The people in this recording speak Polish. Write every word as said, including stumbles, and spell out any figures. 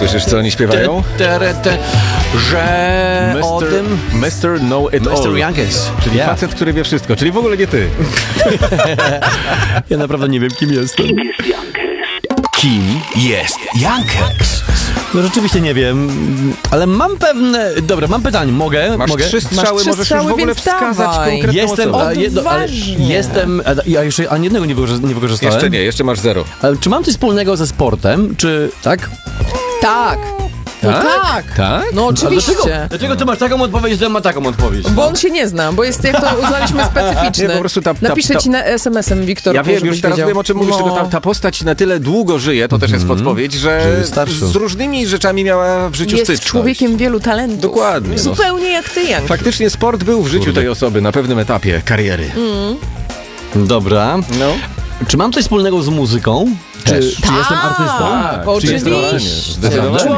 Słyszysz, co oni śpiewają? Te, te, te, że o tym... mister Know It mister All. Youngest. Czyli Yeah. facet, który wie wszystko, czyli w ogóle nie ty. Ja naprawdę nie wiem, kim jestem. Kim jest Younghex? No rzeczywiście nie wiem, ale mam pewne... Dobra, mam pytanie, mogę? Masz mogę? trzy strzały, trzy możesz już strzały, w ogóle więc wskazać dawaj. konkretną Jestem, osobę. a, jedno, ale Odważnie. jestem, a, ja jeszcze ani jednego nie, wykorzyst, nie wykorzystałem. Jeszcze nie, jeszcze masz zero. Ale czy mam coś wspólnego ze sportem, czy tak? Tak. No Tak? tak. Tak? No A oczywiście. dlaczego, dlaczego ty masz taką odpowiedź, że ja mam taką odpowiedź? Bo on się nie zna, bo jest, jak to uznaliśmy, specyficzny. Nie, po prostu ta- ta- Napiszę ta- ci na es em esem, Wiktor. Ja wiem, już teraz wiem, o czym mówisz, no. tylko ta, ta postać na tyle długo żyje, to też jest podpowiedź, że Że wystarczy. z różnymi rzeczami miała w życiu Jest styczność. człowiekiem wielu talentów. Dokładnie, no. Zupełnie jak ty, Jan. Faktycznie sport był w życiu tej osoby na pewnym etapie kariery. Dobra. No. Czy mam coś wspólnego z muzyką? Czy, Też. czy jestem artystą? Tak, czy jest oczywiście. zdecydowanie.